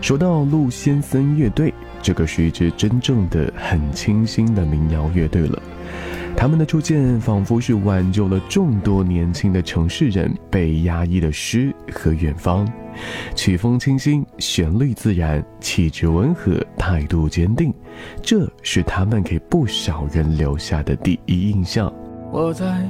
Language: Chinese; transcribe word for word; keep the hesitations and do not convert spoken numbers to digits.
说到陆先森乐队，这个是一支真正的很清新的民谣乐队了。他们的出现仿佛是挽救了众多年轻的城市人被压抑的诗和远方。曲风清新，旋律自然，气质温和，态度坚定，这是他们给不少人留下的第一印象。 我在